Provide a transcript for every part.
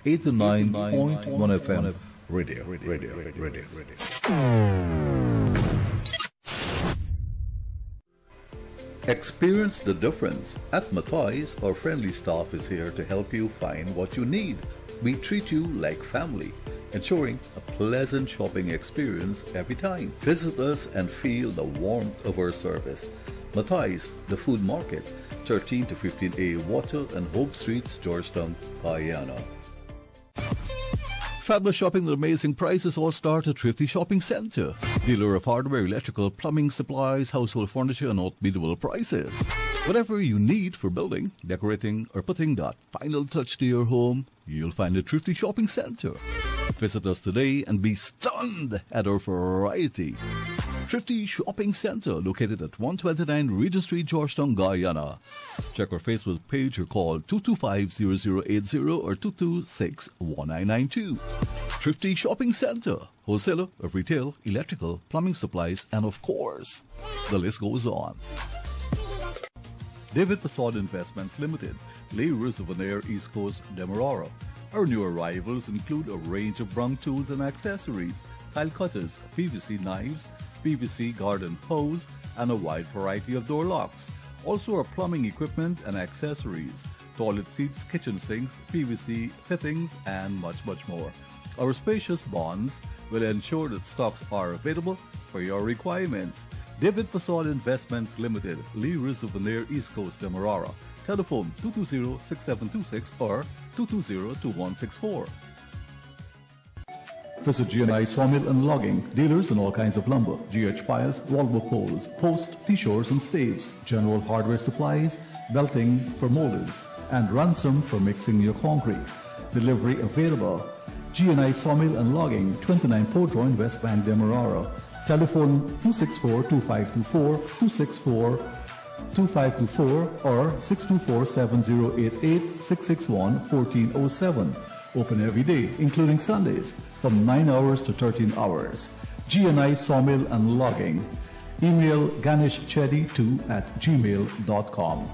89.1 FM Radio. Experience the difference. At Matthijs, our friendly staff is here to help you find what you need. We treat you like family, ensuring a pleasant shopping experience every time. Visit us and feel the warmth of our service. Matthijs, the food market, 13 to 15A Water and Hope Streets, Georgetown, Guyana. Fabulous shopping with amazing prices all start at Thrifty Shopping Centre. Dealer of hardware, electrical, plumbing, supplies, household furniture and unbeatable prices. Whatever you need for building, decorating or putting that final touch to your home, you'll find at Thrifty Shopping Centre. Visit us today and be stunned at our variety. Thrifty Shopping Centre, located at 129 Regent Street, Georgetown, Guyana. Check our Facebook page or call 225-0080 or 226-1992. Thrifty Shopping Centre, wholesaler of retail, electrical, plumbing supplies, and of course, the list goes on. David Passard Investments Limited, Les Reservoir, East Coast, Demerara. Our new arrivals include a range of brung tools and accessories, tile cutters, PVC knives, PVC garden hose, and a wide variety of door locks. Also our plumbing equipment and accessories, toilet seats, kitchen sinks, PVC fittings, and much more. Our spacious bonds will ensure that stocks are available for your requirements. David Passard Investments Limited, Les Reservoir, East Coast, Demerara. Telephone 220-6726 or 220-2164. Visit G&I Sawmill and Logging, dealers in all kinds of lumber, GH piles, wallboard poles, post, T-shores and staves, general hardware supplies, belting for molders, and ransom for mixing your concrete. Delivery available. G&I Sawmill and Logging, 29 Port Road, West Bank, Demerara. Telephone 264-2524, 264-2524 or 624-7088, 661-1407. Open every day, including Sundays, from 9 hours to 13 hours. G&I Sawmill and Logging. Email ganeshchetty2@gmail.com.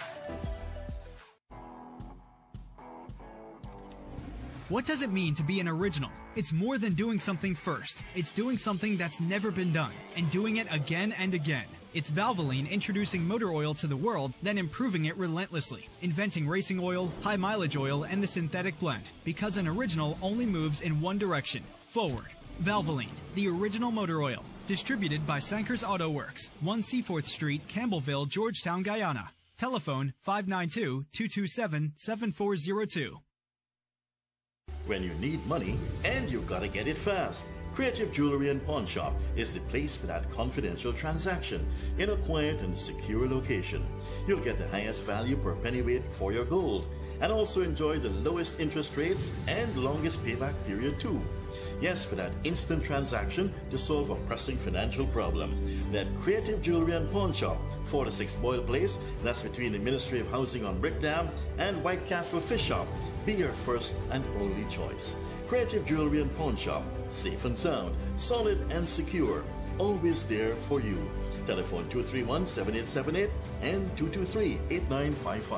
What does it mean to be an original? It's more than doing something first. It's doing something that's never been done and doing it again and again. It's Valvoline introducing motor oil to the world, then improving it relentlessly. Inventing racing oil, high mileage oil, and the synthetic blend. Because an original only moves in one direction, forward. Valvoline, the original motor oil. Distributed by Sankers Auto Works, 1 Seaforth Street, Campbellville, Georgetown, Guyana. Telephone 592-227-7402. When you need money and you gotta get it fast, Creative Jewelry and Pawn Shop is the place for that confidential transaction in a quiet and secure location. You'll get the highest value per pennyweight for your gold and also enjoy the lowest interest rates and longest payback period too. Yes, for that instant transaction to solve a pressing financial problem. That Creative Jewelry and Pawn Shop, 4-6 Boyle Place, that's between the Ministry of Housing on Brick Dam and White Castle Fish Shop. Be your first and only choice. Creative Jewelry and Pawn Shop, safe and sound, solid and secure, always there for you. Telephone 231-7878 and 223-8955.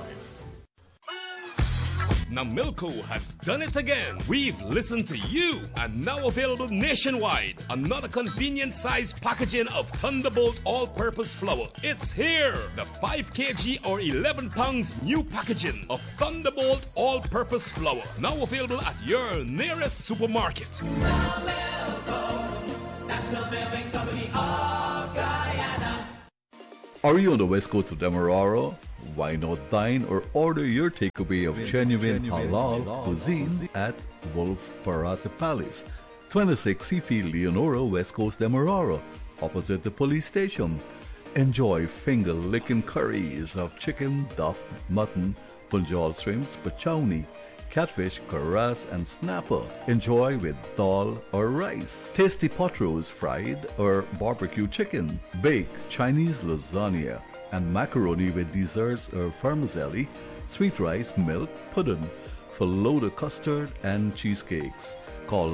Namilco has done it again. We've listened to you and now available nationwide. Another convenient size packaging of Thunderbolt all-purpose flour. It's here. The 5 kg or 11 pounds new packaging of Thunderbolt all-purpose flour. Now available at your nearest supermarket. Namilco, National Milling Company of Guyana. Are you on the west coast of Demerara? Why not dine or order your takeaway of genuine halal cuisine at Wolf Parata Palace, 26 Seafield, Leonora, West Coast, Demerara, opposite the police station. Enjoy finger-licking curries of chicken, duck, mutton, punjal shrimps, pachowni, catfish, karas, and snapper. Enjoy with dal or rice. Tasty pot roast, fried or barbecue chicken, baked Chinese lasagna, and macaroni with desserts or vermicelli, sweet rice, milk, pudding, falloda custard, and cheesecakes. Call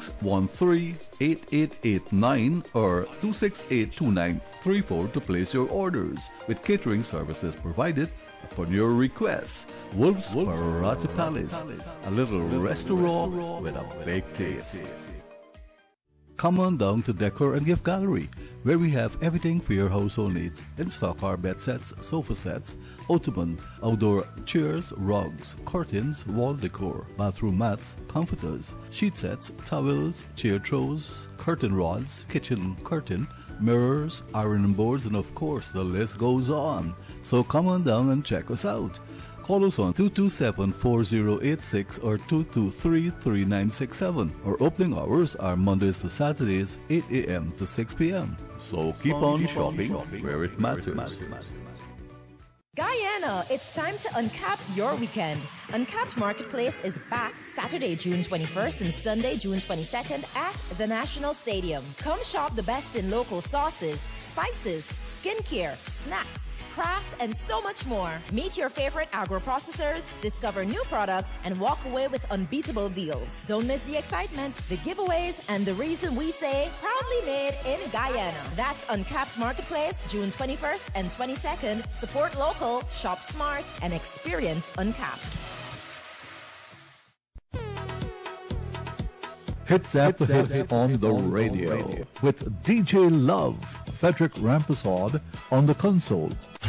613-8889 or 268-2934 to place your orders, with catering services provided upon your request. Wolf's Parati Palace, a little restaurant with a big taste. Come on down to Decor and Gift Gallery, where we have everything for your household needs. In stock are bed sets, sofa sets, ottoman, outdoor chairs, rugs, curtains, wall decor, bathroom mats, comforters, sheet sets, towels, chair throws, curtain rods, kitchen curtain, mirrors, ironing boards, and of course the list goes on. So come on down and check us out. Call us on 227-4086 or 223-3967. Our opening hours are Mondays to Saturdays, 8 a.m. to 6 p.m. So keep on shopping where it matters. Guyana, it's time to uncap your weekend. Uncapped Marketplace is back Saturday, June 21st and Sunday, June 22nd at the National Stadium. Come shop the best in local sauces, spices, skincare, snacks, craft, and so much more. Meet your favorite agro-processors, discover new products, and walk away with unbeatable deals. Don't miss the excitement, the giveaways, and the reason we say proudly made in Guyana. That's Uncapped Marketplace, June 21st and 22nd. Support local, shop smart, and experience Uncapped. Hits after hits on the radio with DJ Love, Frederick Rampersad on the console.